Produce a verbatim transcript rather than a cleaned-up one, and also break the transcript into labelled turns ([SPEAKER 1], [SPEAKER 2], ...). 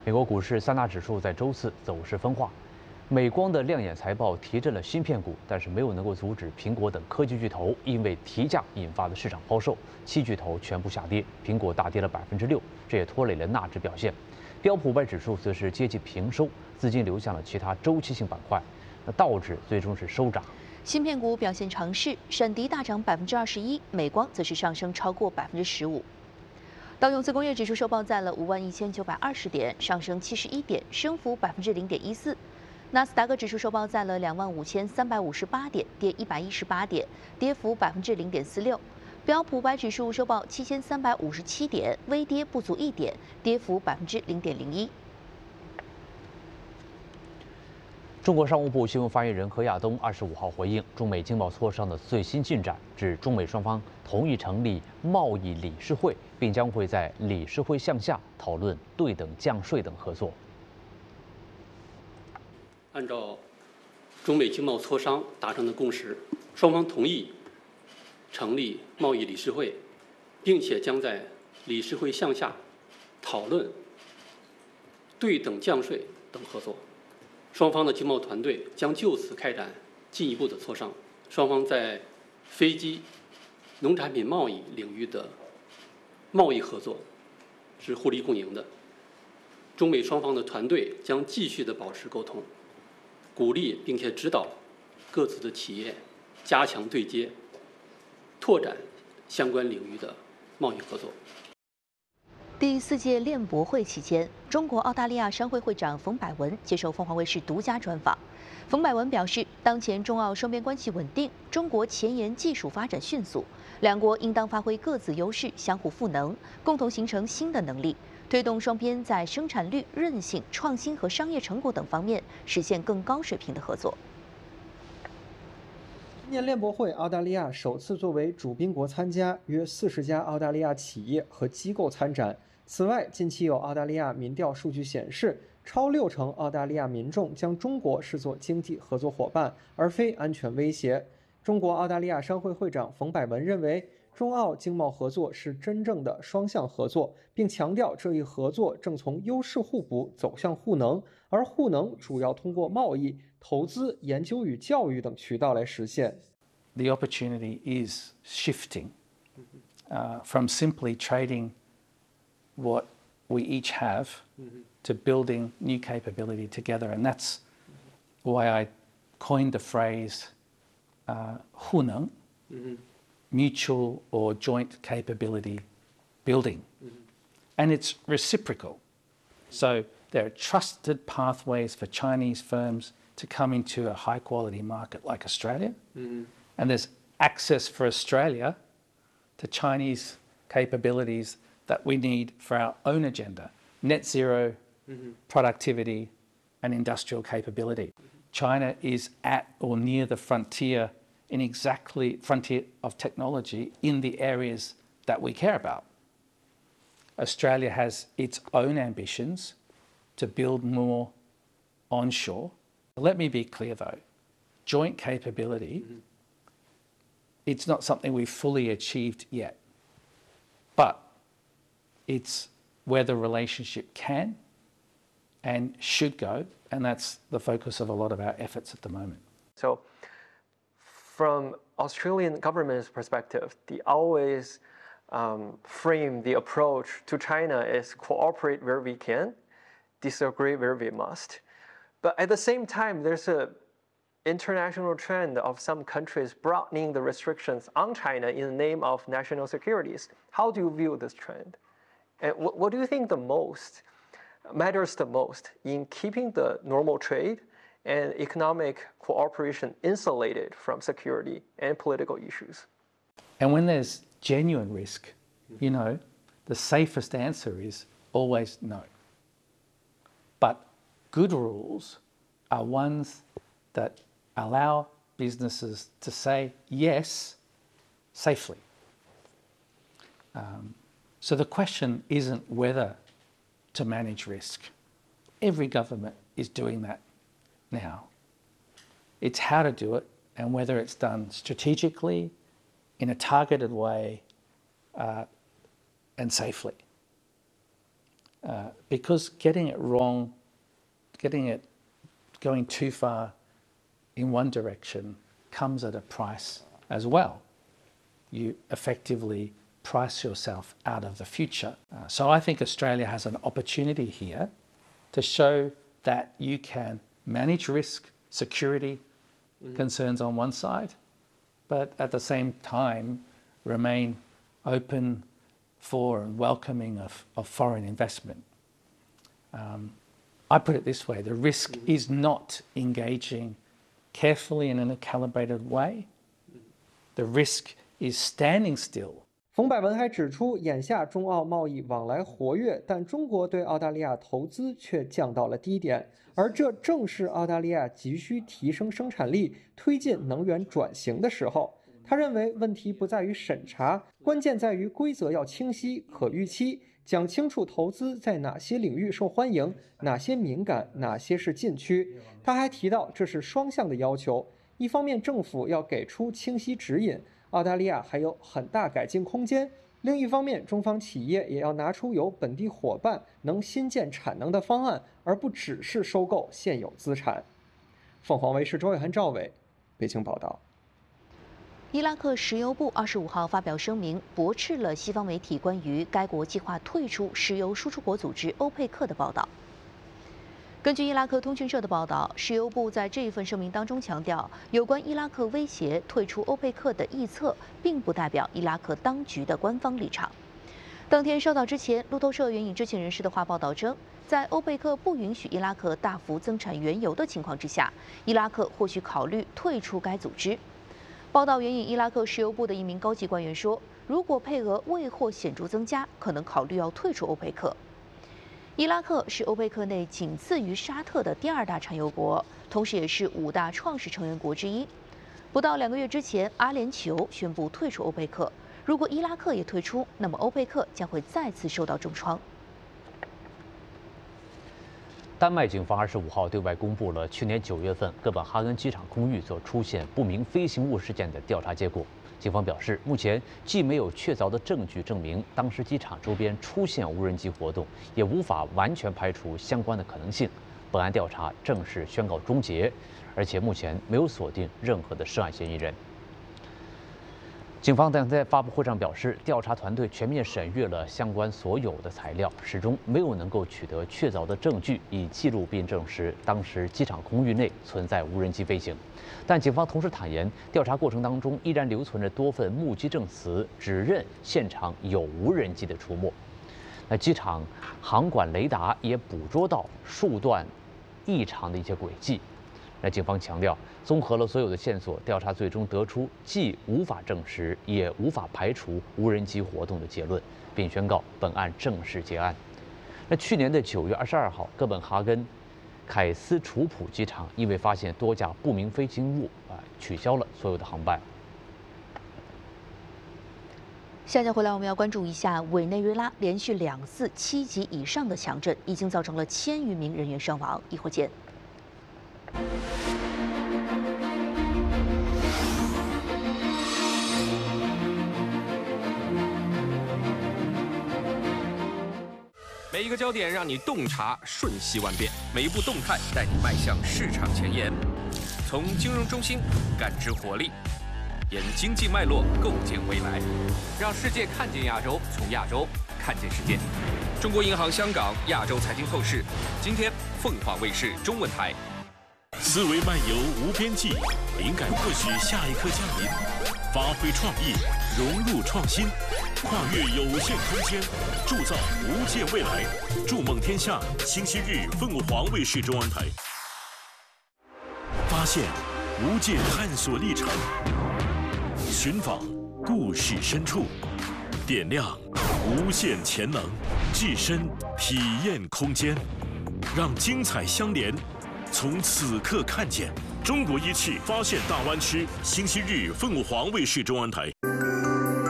[SPEAKER 1] 美国股市三大指数在周四走势分化，美光的亮眼财报提振了芯片股，但是没有能够阻止苹果等科技巨头因为提价引发的市场抛售，七巨头全部下跌，苹果大跌了百分之六，这也拖累了纳指表现。标普五百指数则是接近平收，资金流向了其他周期性板块。那道指最终是收涨。
[SPEAKER 2] 芯片股表现强势，闪迪大涨百分之二十一，美光则是上升超过百分之十五。道琼斯工业指数收报在了五万一千九百二十点，上升七十一点，升幅百分之零点一四。纳斯达克指数收报在了两万五千三百五十八点，跌一百一十八点，跌幅百分之零点四六。标普五百指数收报七千三百五十七点，微跌不足一点，跌幅百分之零点零一。
[SPEAKER 1] 中国商务部新闻发言人何亚东二十五号回应中美经贸磋商的最新进展，指中美双方同意成立贸易理事会，并将会在理事会项下讨论对等降税等合作。
[SPEAKER 3] 按照中美经贸磋商达成的共识，双方同意成立贸易理事会，并且将在理事会项下讨论对等降税等合作。双方的经贸团队将就此开展进一步的磋商。双方在飞机、农产品贸易领域的贸易合作是互利共赢的。中美双方的团队将继续的保持沟通，鼓励并且指导各自的企业加强对接，拓展相关领域的贸易合作。
[SPEAKER 2] 第四届链博会期间，中国澳大利亚商会会长冯百文接受凤凰卫视独家专访。冯百文表示，当前中澳双边关系稳定，中国前沿技术发展迅速，两国应当发挥各自优势，相互赋能，共同形成新的能力，推动双边在生产率、韧性、创新和商业成果等方面实现更高水平的合作。
[SPEAKER 4] 今年链博会，澳大利亚首次作为主宾国参加，约四十家澳大利亚企业和机构参展。此外，近期有澳大利亚民调数据显示，超六成澳大利亚民众将中国视作经济合作伙伴，而非安全威胁。中国澳大利亚商会会长冯百文认为，中澳经贸合作是真正的双向合作，并强调这一合作正从优势互补走向互能，而互能主要通过贸易、投资、研究与教育等渠道来实现。
[SPEAKER 5] The opportunity is shifting uh, from simply trading what we each have mm-hmm. to building new capability together. And that's why I coined the phrase uh, 互能, mm-hmm. mutual or joint capability building. Mm-hmm. And it's reciprocal. So there are trusted pathways for Chinese firms to come into a high quality market like Australia. Mm-hmm. And there's access for Australia to Chinese capabilities that we need for our own agenda, net zero, mm-hmm. productivity and industrial capability. Mm-hmm. China is at or near the frontier in exactly frontier of technology in the areas that we care about. Australia has its own ambitions to build more onshore. Let me be clear though, joint capability, mm-hmm. it's not something we've fully achieved yet, but it's where the relationship can and should go, and that's the focus of a lot of our efforts at the moment.
[SPEAKER 6] So from Australian government's perspective, they always um, frame the approach to China as cooperate where we can, disagree where we must. But at the same time, there's a international trend of some countries broadening the restrictions on China in the name of national securities. How do you view this trend? And what, what do you think the most matters the most in keeping the normal trade and economic cooperation insulated from security and political issues?
[SPEAKER 5] And when there's genuine risk, you know, the safest answer is always no. But good rules are ones that allow businesses to say yes safely. Um, so the question isn't whether to manage risk. Every government is doing that now. It's how to do it and whether it's done strategically, in a targeted way, uh, and safely. uh, because getting it wrong, getting it going too far in one direction comes at a price as well. You effectively price yourself out of the future. Uh, so I think Australia has an opportunity here to show that you can manage risk, security mm-hmm. concerns on one side, but at the same time remain open for and welcoming of, of foreign investment. Um, I put it this way, the risk mm-hmm. is not engaging carefully and in a calibrated way. The risk is standing still.
[SPEAKER 4] 冯百文还指出，眼下中澳贸易往来活跃，但中国对澳大利亚投资却降到了低点，而这正是澳大利亚急需提升生产力、推进能源转型的时候。他认为问题不在于审查，关键在于规则要清晰、可预期，讲清楚投资在哪些领域受欢迎，哪些敏感，哪些是禁区。他还提到，这是双向的要求，一方面政府要给出清晰指引。 澳大利亚还有很大改进空间。另一方面，中方企业也要拿出有本地伙伴能新建产能的方案，而不只是收购现有资产。凤凰卫视周伟涵、赵伟，北京报道。
[SPEAKER 2] 伊拉克石油部二十五号发表声明，驳斥了西方媒体关于该国计划退出石油输出国组织欧佩克的报道。 根据伊拉克通讯社的报道，石油部在这一份声明当中强调，有关伊拉克威胁退出欧佩克的臆测，并不代表伊拉克当局的官方立场。当天稍早之前，路透社援引知情人士的话报道称，在欧佩克不允许伊拉克大幅增产原油的情况之下，伊拉克或许考虑退出该组织。报道援引伊拉克石油部的一名高级官员说，如果配额未获显著增加，可能考虑要退出欧佩克。 伊拉克是欧佩克内仅次于沙特的第二大产油国，同时也是五大创始成员国之一。不到两个月之前，阿联酋宣布退出欧佩克。如果伊拉克也退出，那么欧佩克将会再次受到重创。
[SPEAKER 1] 丹麦警方二十五号对外公布了去年九月份哥本哈根机场空域所出现不明飞行物事件的调查结果。 警方表示，目前既没有确凿的证据证明当时机场周边出现无人机活动，也无法完全排除相关的可能性。本案调查正式宣告终结，而且目前没有锁定任何的涉案嫌疑人。警方在发布会上表示，调查团队全面审阅了相关所有的材料，始终没有能够取得确凿的证据，以记录并证实当时机场空域内存在无人机飞行。 但警方同时坦言，调查过程当中依然留存着多份目击证词，指认现场有无人机的出没。那机场航管雷达也捕捉到数段异常的一些轨迹。那警方强调，综合了所有的线索，调查最终得出既无法证实也无法排除无人机活动的结论，并宣告本案正式结案。那去年的九月二十二号，哥本哈根 凯斯楚普机场因为发现多架不明飞行物啊，取消了所有的航班。
[SPEAKER 2] 下节回来，我们要关注一下委内瑞拉连续两次七级以上的强震，已经造成了千余名人员伤亡。一会儿见。
[SPEAKER 7] 每一个焦点让你洞察瞬息万变，每一步动态带你迈向市场前沿。从金融中心感知活力，沿经济脉络构建未来，让世界看见亚洲，从亚洲看见世界。中国银行香港亚洲财经透视，今天凤凰卫视中文台。
[SPEAKER 8] 思维漫游无边际，灵感或许下一刻降临。发挥创意，融入创新，跨越有限空间，铸造无界未来。筑梦天下，星期日凤凰卫视中文台。发现无界探索历程，寻访故事深处，点亮无限潜能，置身体验空间，让精彩相连。从此刻看见中国一汽发现大湾区，星期日凤凰卫视中文台。